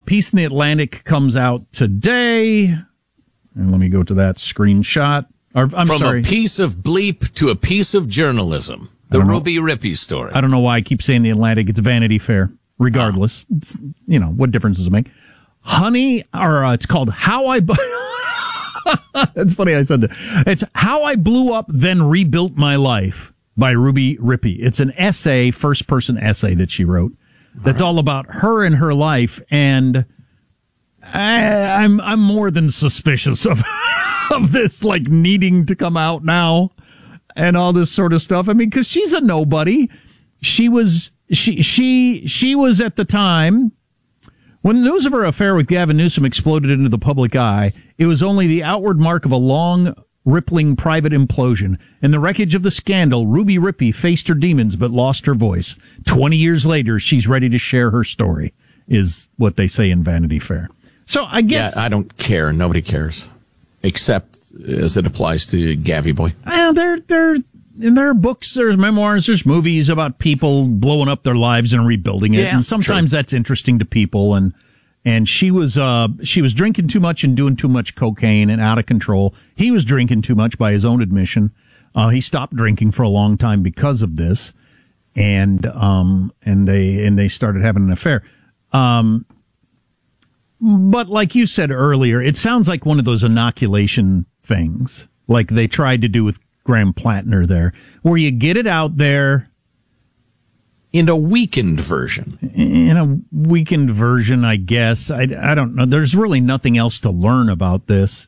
piece in the Atlantic comes out today. And let me go to that screenshot. From a piece of bleep to a piece of journalism. The Ruby Rippey story. I don't know why I keep saying the Atlantic. It's Vanity Fair. Regardless, it's, what difference does it make? It's called How I... It's funny I said that. It's How I Blew Up, Then Rebuilt My Life by Ruby Rippey. It's an essay, first-person essay that she wrote. That's all about her and her life, and I'm more than suspicious of this, like, needing to come out now and all this sort of stuff. I mean, because she's a nobody. She was at the time when the news of her affair with Gavin Newsom exploded into the public eye. It was only the outward mark of a long, rippling private implosion. In the wreckage of the scandal, Ruby Rippey faced her demons but lost her voice. 20 years later, she's ready to share her story, is what they say in Vanity Fair. So I guess... Yeah, I don't care. Nobody cares. Except as it applies to Gavy Boy. Well, there are books, there's memoirs, there's movies about people blowing up their lives and rebuilding it. Yeah, and sometimes that's interesting to people. And she was drinking too much and doing too much cocaine and out of control. He was drinking too much by his own admission. He stopped drinking for a long time because of this. And they started having an affair. But like you said earlier, it sounds like one of those inoculation things, like they tried to do with Graham Plattner there, where you get it out there. In a weakened version. I guess. I don't know. There's really nothing else to learn about this.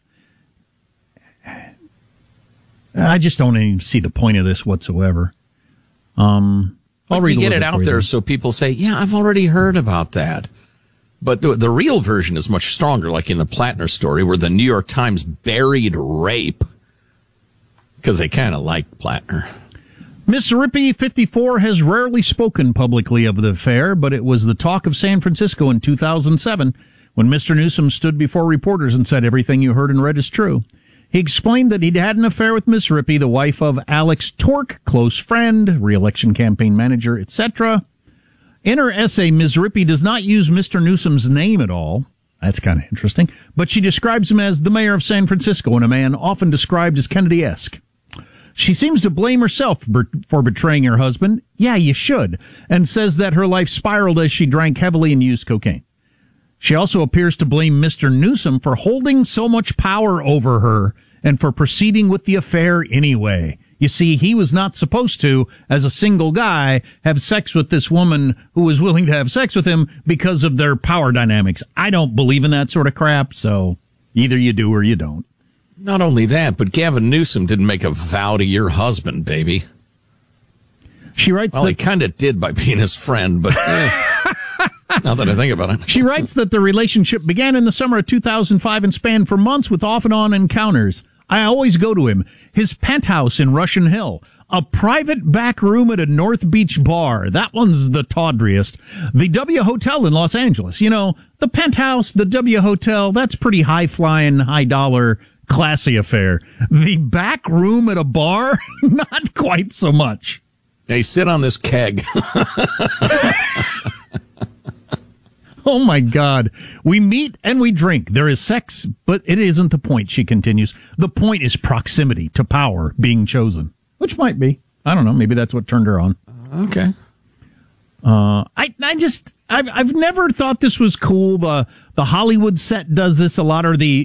I just don't even see the point of this whatsoever. I'll read get it out there so people say, yeah, I've already heard about that. But the real version is much stronger, like in the Plattner story, where the New York Times buried rape because they kind of like Plattner. Miss Rippey, 54, has rarely spoken publicly of the affair, but it was the talk of San Francisco in 2007 when Mr. Newsom stood before reporters and said everything you heard and read is true. He explained that he'd had an affair with Miss Rippey, the wife of Alex Tork, close friend, re-election campaign manager, etc. In her essay, Ms. Rippey does not use Mr. Newsom's name at all. That's kind of interesting. But she describes him as the mayor of San Francisco and a man often described as Kennedy-esque. She seems to blame herself for betraying her husband. Yeah, you should. And says that her life spiraled as she drank heavily and used cocaine. She also appears to blame Mr. Newsom for holding so much power over her and for proceeding with the affair anyway. You see, he was not supposed to, as a single guy, have sex with this woman who was willing to have sex with him because of their power dynamics. I don't believe in that sort of crap, so either you do or you don't. Not only that, but Gavin Newsom didn't make a vow to your husband, baby. She writes he kind of did by being his friend, but now that I think about it. She writes that the relationship began in the summer of 2005 and spanned for months with off-and-on encounters. I always go to him, his penthouse in Russian Hill, a private back room at a North Beach bar. That one's the tawdriest. The W Hotel in Los Angeles. You know, the penthouse, the W Hotel, that's pretty high-flying, high-dollar, classy affair. The back room at a bar, not quite so much. Hey, sit on this keg. Oh, my God. We meet and we drink. There is sex, but it isn't the point, she continues. The point is proximity to power being chosen, which might be. I don't know. Maybe that's what turned her on. Okay. I've never thought this was cool. The Hollywood set does this a lot, or the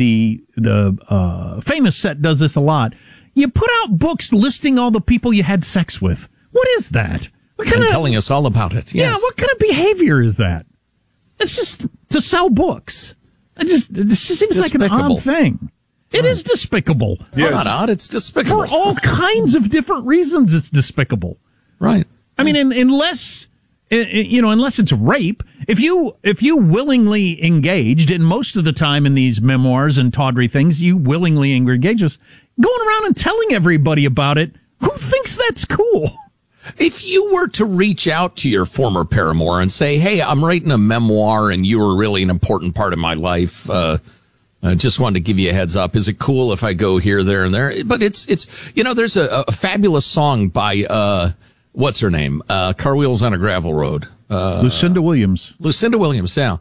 famous set does this a lot. You put out books listing all the people you had sex with. What is that? And telling us all about it. Yes. Yeah, what kind of behavior is that? It's just to sell books. It just seems like an odd thing. It is despicable. Yes. Not odd, it's despicable. For all kinds of different reasons, it's despicable. Right. I mean, unless it's rape, if you willingly engaged, and most of the time in these memoirs and tawdry things, you willingly engage us, going around and telling everybody about it, who thinks that's cool? If you were to reach out to your former paramour and say, hey, I'm writing a memoir and you were really an important part of my life, I just wanted to give you a heads up. Is it cool if I go here, there, and there? But it's there's a fabulous song by, what's her name? Car Wheels on a Gravel Road. Lucinda Williams. Lucinda Williams, yeah.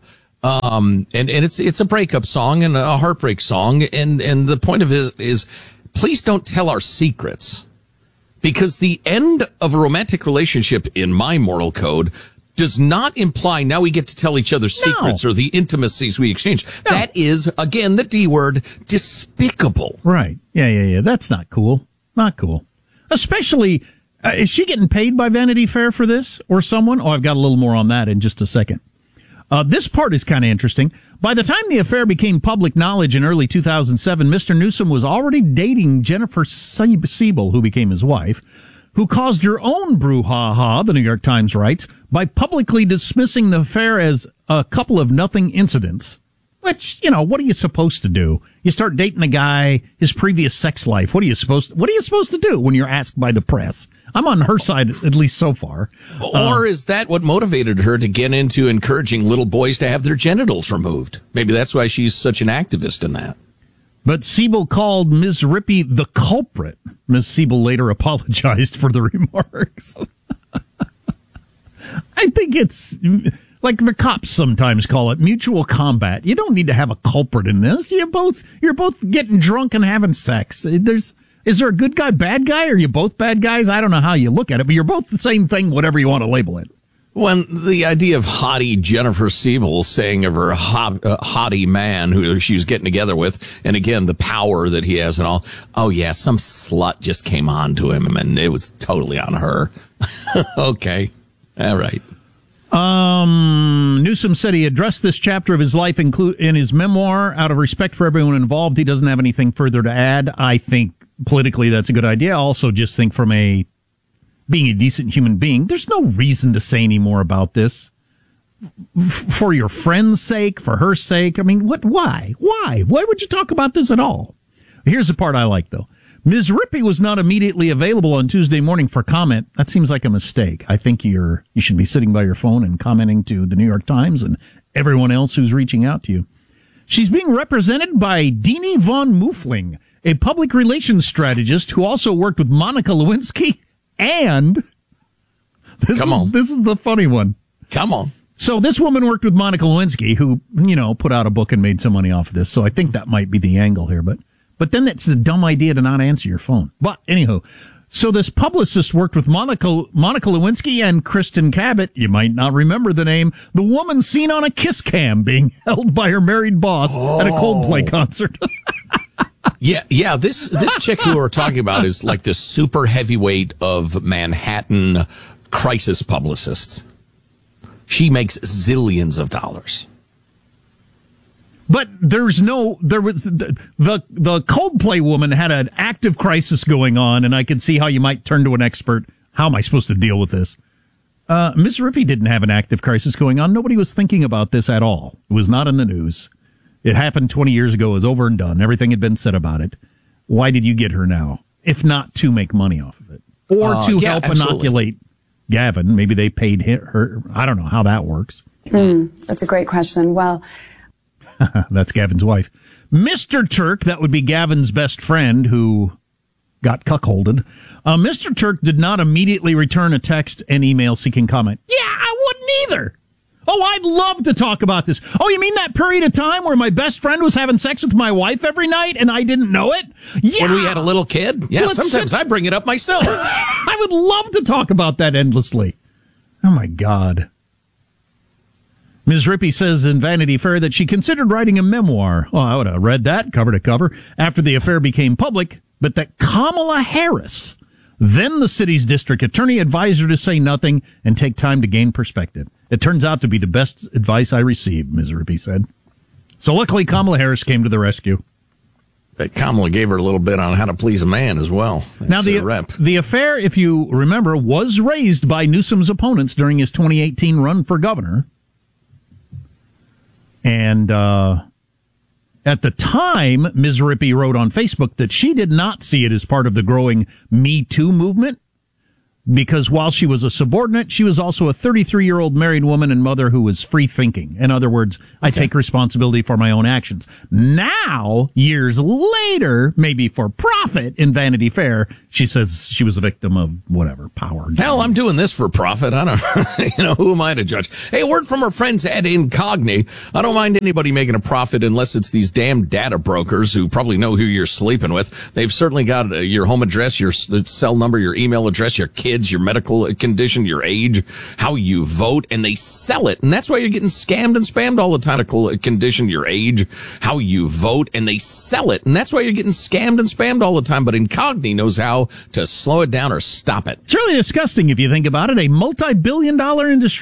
And it's a breakup song and a heartbreak song. And the point of it is please don't tell our secrets, because the end of a romantic relationship in my moral code does not imply now we get to tell each other secrets or the intimacies we exchange. No. That is, again, the D word, despicable. Right. Yeah. That's not cool. Not cool. Especially, is she getting paid by Vanity Fair for this or someone? Oh, I've got a little more on that in just a second. This part is kind of interesting. By the time the affair became public knowledge in early 2007, Mr. Newsom was already dating Jennifer Siebel, who became his wife, who caused her own brouhaha, the New York Times writes, by publicly dismissing the affair as a couple of nothing incidents. Which, what are you supposed to do? You start dating a guy, his previous sex life. What are you supposed to do when you're asked by the press? I'm on her side, at least so far. Or is that what motivated her to get into encouraging little boys to have their genitals removed? Maybe that's why she's such an activist in that. But Siebel called Ms. Rippey the culprit. Ms. Siebel later apologized for the remarks. I think it's like the cops sometimes call it mutual combat. You don't need to have a culprit in this. You're both getting drunk and having sex. Is there a good guy, bad guy? Or are you both bad guys? I don't know how you look at it, but you're both the same thing, whatever you want to label it. When the idea of hottie Jennifer Siebel saying of her hottie man who she was getting together with, and again, the power that he has and all, oh yeah, some slut just came on to him and it was totally on her. Okay. All right. Newsom said he addressed this chapter of his life in his memoir out of respect for everyone involved. He doesn't have anything further to add. I think politically that's a good idea. I also just think from being a decent human being, there's no reason to say any more about this. For your friend's sake, for her sake. I mean, why? Why would you talk about this at all? Here's the part I like, though. Ms. Rippey was not immediately available on Tuesday morning for comment. That seems like a mistake. I think you should be sitting by your phone and commenting to the New York Times and everyone else who's reaching out to you. She's being represented by Deanie von Muffling, a public relations strategist who also worked with Monica Lewinsky. And this is the funny one. Come on. So this woman worked with Monica Lewinsky, who, put out a book and made some money off of this. So I think that might be the angle here. But then that's a dumb idea to not answer your phone. But anywho, so this publicist worked with Monica Lewinsky and Kristen Cabot. You might not remember the name. The woman seen on a kiss cam being held by her married boss at a Coldplay concert. Yeah. This chick who we're talking about is like the super heavyweight of Manhattan crisis publicists. She makes zillions of dollars. But there was the Coldplay woman had an active crisis going on, and I could see how you might turn to an expert. How am I supposed to deal with this? Ms. Rippey didn't have an active crisis going on. Nobody was thinking about this at all. It was not in the news. It happened 20 years ago. It was over and done. Everything had been said about it. Why did you get her now? If not to make money off of it. Or to help inoculate Gavin. Maybe they paid her. I don't know how that works. That's a great question. Well, that's Gavin's wife. Mr. Turk, that would be Gavin's best friend who got cuckolded. Mr. Turk did not immediately return a text and email seeking comment. Yeah, I wouldn't either. Oh, I'd love to talk about this. Oh, you mean that period of time where my best friend was having sex with my wife every night and I didn't know it? Yeah. When we had a little kid? Yeah, sometimes I bring it up myself. I would love to talk about that endlessly. Oh, my God. Ms. Rippey says in Vanity Fair that she considered writing a memoir. Oh, I would have read that cover to cover after the affair became public, but that Kamala Harris, then the city's district attorney, advised her to say nothing and take time to gain perspective. It turns out to be the best advice I received, Ms. Rippey said. So luckily, Kamala Harris came to the rescue. But Kamala gave her a little bit on how to please a man as well. That's now, the affair, if you remember, was raised by Newsom's opponents during his 2018 run for governor. And at the time, Ms. Rippey wrote on Facebook that she did not see it as part of the growing Me Too movement. because while she was a subordinate, she was also a 33-year-old married woman and mother who was free-thinking. In other words, I take responsibility for my own actions. Now, years later, maybe for profit in Vanity Fair, she says she was a victim of whatever, power. Hell, I'm doing this for profit. I don't, who am I to judge? Hey, a word from our friends at Incogni. I don't mind anybody making a profit unless it's these damn data brokers who probably know who you're sleeping with. They've certainly got your home address, your cell number, your email address, your kids, your medical condition, your age, how you vote, and they sell it. And that's why you're getting scammed and spammed all the time. Medical condition, your age, how you vote, and they sell it. And that's why you're getting scammed and spammed all the time. But Incogni knows how to slow it down or stop it. It's really disgusting if you think about it. A multi-billion-dollar industry